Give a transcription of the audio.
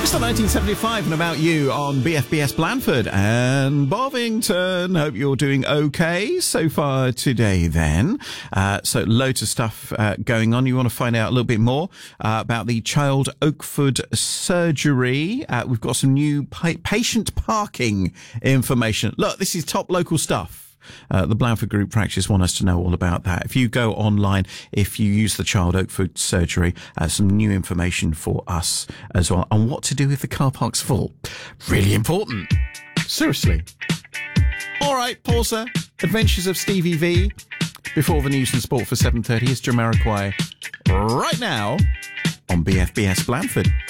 Mr. 1975 and About You on BFBS Blandford and Bovington. Hope you're doing okay so far today then. So loads of stuff going on. You want to find out a little bit more about the Child Oakford surgery. We've got some new patient parking information. Look, this is top local stuff. The Blandford Group Practice want us to know all about that. If you go online, if you use the Child Oakford surgery, some new information for us as well on what to do if the car park's full. Really important. Seriously. All right, pauser. Adventures of Stevie V. Before the news and sport for 7:30 is Jamiroquai right now on BFBS Blandford.